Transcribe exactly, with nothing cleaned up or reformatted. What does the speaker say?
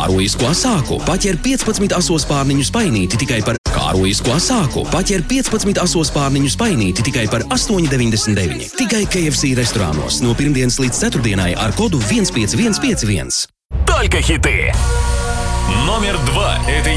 kārojisko asāku. Paķer piecpadsmit asos pārniņu spainīti tikai par kārojisko asāku. Paķer piecpadsmit asos pārniņu spainīti tikai par astoņi deviņdesmit deviņi. Tikai K F C restorānos no pirmdienas līdz ceturtdienai ar kodu viens pieci viens pieci viens. Только хиты! Номер два этой